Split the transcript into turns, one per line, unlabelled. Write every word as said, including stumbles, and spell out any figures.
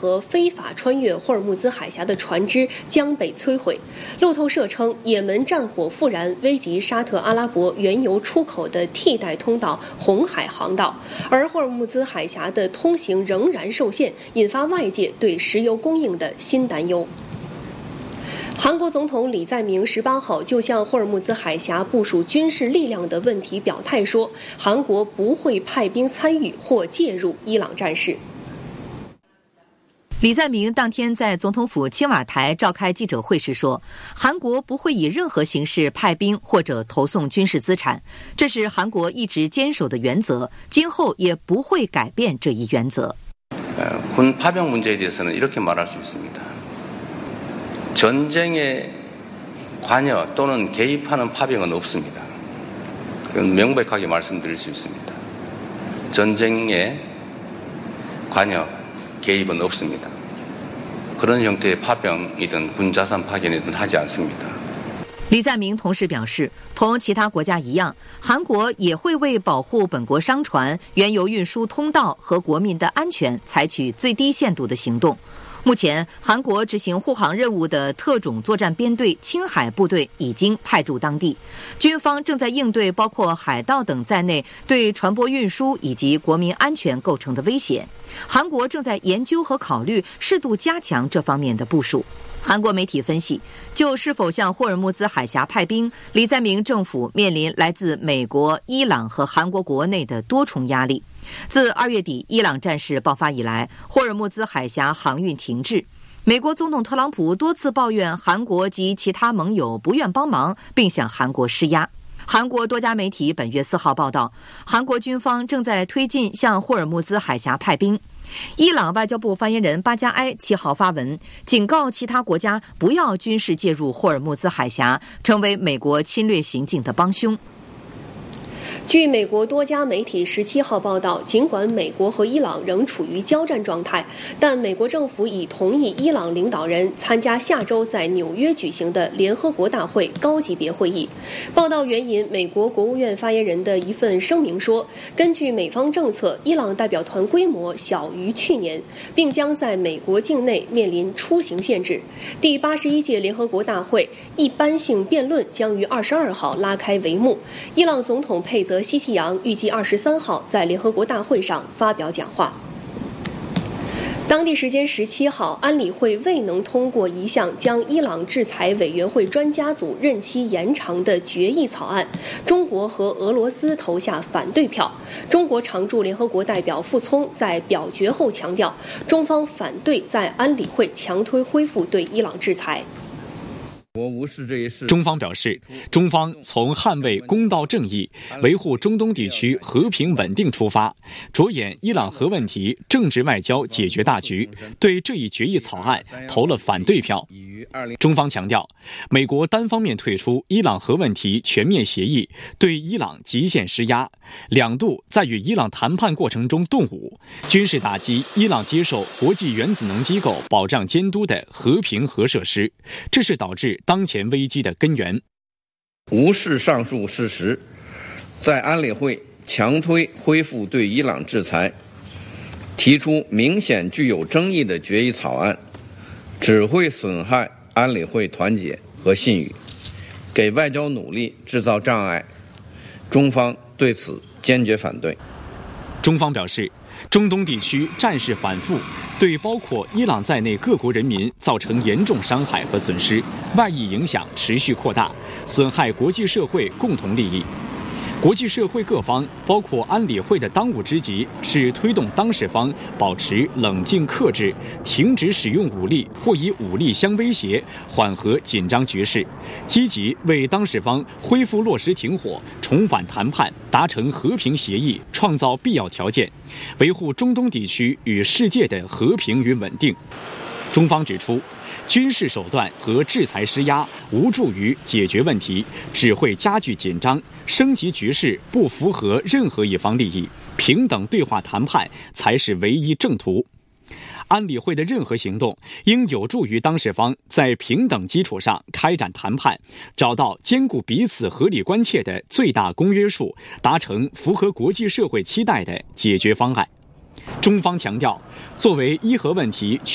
何非法穿越霍尔木兹海峡的船只将被摧毁。路透社称，也门战火复燃，危及沙特阿拉伯原油出口的替代通道红海航道，而霍尔木兹海峡的通行仍然受限，引发外界对石油供应的新担忧。韩国总统李在明十八号就向霍尔木兹海峡部署军事力量的问题表态说，韩国不会派兵参与或介入伊朗战事。
李在明当天在总统府青瓦台召开记者会时说，韩国不会以任何形式派兵或者投送军事资产，这是韩国一直坚守的原则，今后也不会改变这一原则。
군 파병 문제에 대해서는 이렇게 말할 수 있습니다. 전쟁에 관여 또는 개입하는 파병은 없습니다. 그건 명백하게 말씀드릴 수 있습니다. 전쟁에 관여, 개입은 없습니다. 그런 형태의 파병이든 군자산 파견이든 하지 않습니다.
李在明同时表示，同其他国家一样，韩国也会为保护本国商船、原油运输通道和国民的安全采取最低限度的行动。目前，韩国执行护航任务的特种作战编队青海部队已经派驻当地，军方正在应对包括海盗等在内对船舶运输以及国民安全构成的威胁。韩国正在研究和考虑适度加强这方面的部署。韩国媒体分析，就是否向霍尔木兹海峡派兵，李在明政府面临来自美国、伊朗和韩国国内的多重压力。自二月底伊朗战事爆发以来，霍尔木兹海峡航运停滞。美国总统特朗普多次抱怨韩国及其他盟友不愿帮忙，并向韩国施压。韩国多家媒体本月四号报道，韩国军方正在推进向霍尔木兹海峡派兵。伊朗外交部发言人巴加埃七号发文，警告其他国家不要军事介入霍尔木兹海峡，成为美国侵略行径的帮凶。
据美国多家媒体十七号报道，尽管美国和伊朗仍处于交战状态，但美国政府已同意伊朗领导人参加下周在纽约举行的联合国大会高级别会议。报道援引美国国务院发言人的一份声明说，根据美方政策，伊朗代表团规模小于去年，并将在美国境内面临出行限制。第八十一届联合国大会一般性辩论将于二十二号拉开帷幕。伊朗总统佩泽西奇扬预计二十三号在联合国大会上发表讲话。当地时间十七号，安理会未能通过一项将伊朗制裁委员会专家组任期延长的决议草案，中国和俄罗斯投下反对票。中国常驻联合国代表傅聪在表决后强调，中方反对在安理会强推恢复对伊朗制裁。
我无视这一事。
中方表示，中方从捍卫公道正义、维护中东地区和平稳定出发，着眼伊朗核问题政治外交解决大局，对这一决议草案投了反对票。中方强调，美国单方面退出伊朗核问题全面协议，对伊朗极限施压，两度在与伊朗谈判过程中动武，军事打击伊朗接受国际原子能机构保障监督的和平核设施，这是导致当前危机的根源。
无视上述事实，在安理会强推恢复对伊朗制裁，提出明显具有争议的决议草案，只会损害安理会团结和信誉，给外交努力制造障碍。中方对此坚决反对。
中方表示，中东地区战事反复，对包括伊朗在内各国人民造成严重伤害和损失，外溢影响持续扩大，损害国际社会共同利益。国际社会各方，包括安理会的当务之急是推动当事方保持冷静克制，停止使用武力或以武力相威胁，缓和紧张局势，积极为当事方恢复落实停火、重返谈判、达成和平协议创造必要条件，维护中东地区与世界的和平与稳定。中方指出，军事手段和制裁施压无助于解决问题，只会加剧紧张，升级局势不符合任何一方利益，平等对话谈判才是唯一正途。安理会的任何行动应有助于当事方在平等基础上开展谈判，找到兼顾彼此合理关切的最大公约数，达成符合国际社会期待的解决方案。中方强调，作为伊核问题